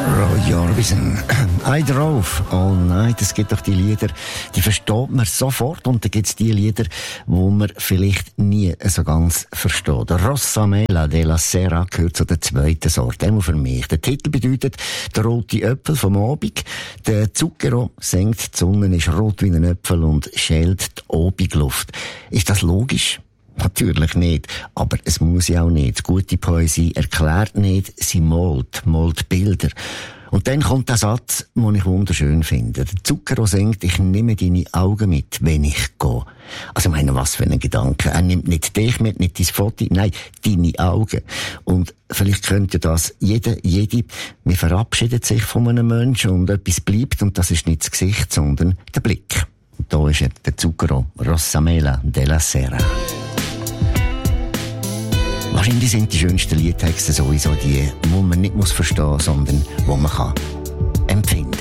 Roy Orbison. I Drove All Night. Es gibt doch die Lieder, die versteht man sofort. Und dann gibt es die Lieder, wo man vielleicht nie so ganz versteht. Rossa Mela della Sera gehört zu der zweiten Sorte. Einmal für mich. Der Titel bedeutet der rote Äpfel vom Abend. Der Zucchero senkt, die Sonne ist rot wie ein Äpfel und schält die Abendluft. Ist das logisch? Natürlich nicht. Aber es muss ja auch nicht. Gute Poesie erklärt nicht, sie malt Bilder. Und dann kommt der Satz, den ich wunderschön finde. Der Zucchero singt, ich nehme deine Augen mit, wenn ich gehe. Also, ich meine, was für ein Gedanke. Er nimmt nicht dich mit, nicht dein Foto, nein, deine Augen. Und vielleicht könnte das jede. Wir verabschieden sich von einem Menschen und etwas bleibt, und das ist nicht das Gesicht, sondern der Blick. Und da ist der Zucchero, Rossa Mela della Sera. Wahrscheinlich sind die schönsten Liedtexte sowieso die man nicht verstehen muss, sondern die man kann empfinden.